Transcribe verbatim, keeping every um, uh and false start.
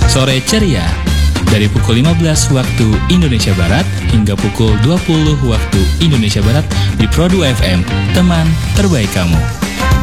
Sore Ceria dari pukul lima belas waktu Indonesia Barat hingga pukul dua puluh waktu Indonesia Barat di Produk F M, teman terbaik kamu.